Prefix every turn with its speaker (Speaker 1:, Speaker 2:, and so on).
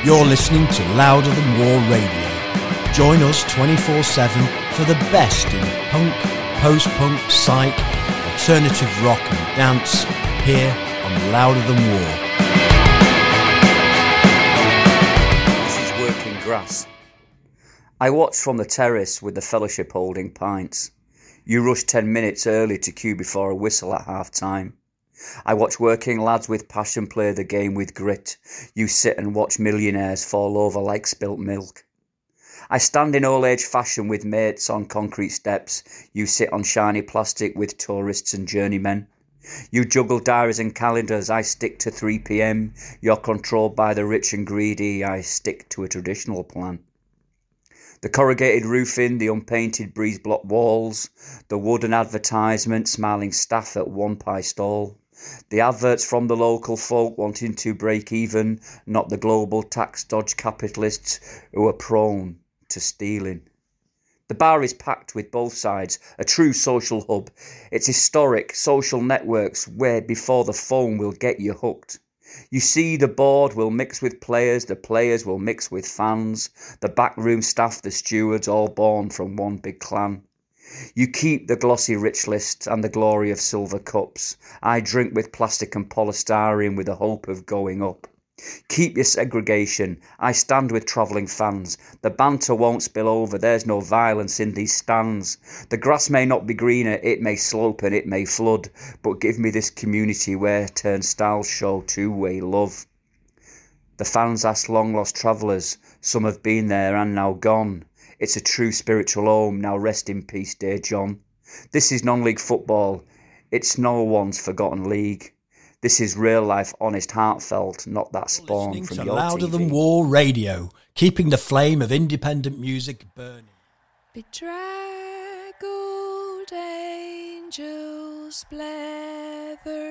Speaker 1: You're listening to Louder Than War Radio. Join us 24/7 for the best in punk, post-punk, psych, alternative rock and dance here on Louder Than War.
Speaker 2: This is Working Grass. I watch from the terrace with the fellowship holding pints. You rush 10 minutes early to queue before a whistle at half-time. I watch working lads with passion play the game with grit. You sit and watch millionaires fall over like spilt milk. I stand in old age fashion with mates on concrete steps. You sit on shiny plastic with tourists and journeymen. You juggle diaries and calendars, I stick to 3 p.m. You're controlled by the rich and greedy, I stick to a traditional plan. The corrugated roofing, the unpainted breeze block walls, the wooden advertisement, smiling staff at one pie stall. The adverts from the local folk wanting to break even, not the global tax dodge capitalists who are prone to stealing. The bar is packed with both sides, a true social hub. It's historic social networks where before the phone will get you hooked. You see the board will mix with players, the players will mix with fans, the backroom staff, the stewards, all born from one big clan. You keep the glossy rich list and the glory of silver cups. I drink with plastic and polystyrene with the hope of going up. Keep your segregation. I stand with travelling fans. The banter won't spill over. There's no violence in these stands. The grass may not be greener, it may slope and it may flood, but give me this community where turnstiles show two-way love. The fans ask long-lost travellers. Some have been there and now gone. It's a true spiritual home. Now rest in peace, dear John. This is non-league football. It's no one's forgotten league. This is real life, honest, heartfelt, not that spawn from your
Speaker 1: Louder
Speaker 2: TV.
Speaker 1: Than War Radio, keeping the flame of independent music burning.
Speaker 3: Bedraggled angels blether